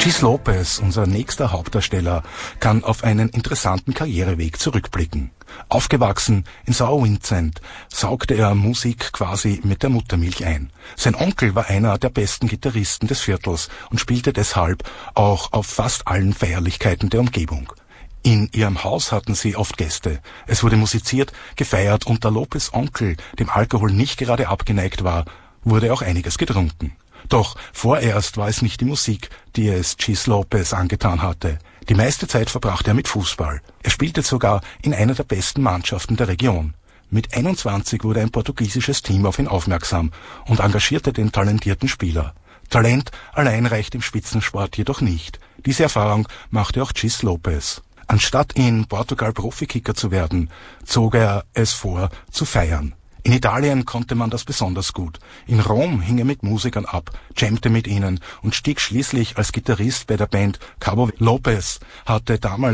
Gis Lopez, unser nächster Hauptdarsteller, kann auf einen interessanten Karriereweg zurückblicken. Aufgewachsen in São Vicente saugte er Musik quasi mit der Muttermilch ein. Sein Onkel war einer der besten Gitarristen des Viertels und spielte deshalb auch auf fast allen Feierlichkeiten der Umgebung. In ihrem Haus hatten sie oft Gäste. Es wurde musiziert, gefeiert und da Lopez' Onkel dem Alkohol nicht gerade abgeneigt war, wurde auch einiges getrunken. Doch vorerst war es nicht die Musik, die es Gis Lopez angetan hatte. Die meiste Zeit verbrachte er mit Fußball. Er spielte sogar in einer der besten Mannschaften der Region. Mit 21 wurde ein portugiesisches Team auf ihn aufmerksam und engagierte den talentierten Spieler. Talent allein reicht im Spitzensport jedoch nicht. Diese Erfahrung machte auch Gis Lopez. Anstatt in Portugal Profikicker zu werden, zog er es vor, zu feiern. In Italien konnte man das besonders gut. In Rom hing er mit Musikern ab, jammte mit ihnen und stieg schließlich als Gitarrist bei der Band Cabo. Lopez hatte damals